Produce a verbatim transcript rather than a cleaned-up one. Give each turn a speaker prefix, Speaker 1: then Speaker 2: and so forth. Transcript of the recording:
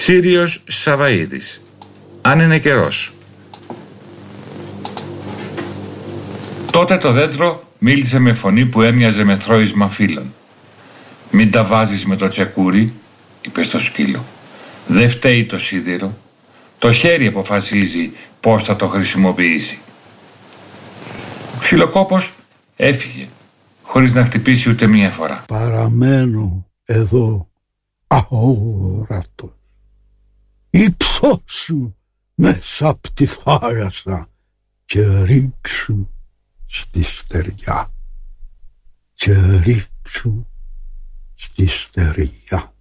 Speaker 1: Σύριος Σαβαΐδης. Αν είναι καιρός. Τότε το δέντρο μίλησε με φωνή που έμοιαζε με θρώισμα φύλων. «Μην τα βάζεις με το τσεκούρι», είπε στο σκύλο. «Δεν φταίει το σίδηρο. Το χέρι αποφασίζει πώς θα το χρησιμοποιήσει». Ο ξυλοκόπος έφυγε, χωρίς να χτυπήσει ούτε μία φορά.
Speaker 2: «Παραμένω εδώ αόρατος. Υψώσου μέσα απ' τη θάλασσα και ρίξου στη στεριά. Και ρίξου στη στεριά».